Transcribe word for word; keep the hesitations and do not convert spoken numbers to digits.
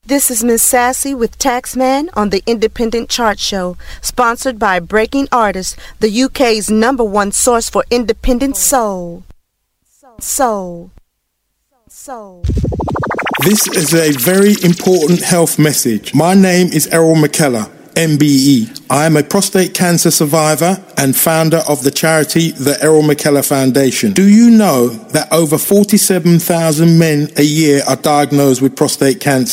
This is Miss Sassy with Taxman on the Independent Chart Show, sponsored by Breaking Artists, the U K's number one source for independent soul. Soul. Soul. This is a very important health message. My name is Errol McKellar, M B E. I am a prostate cancer survivor and founder of the charity, the Errol McKellar Foundation. Do you know that over forty-seven thousand men a year are diagnosed with prostate cancer?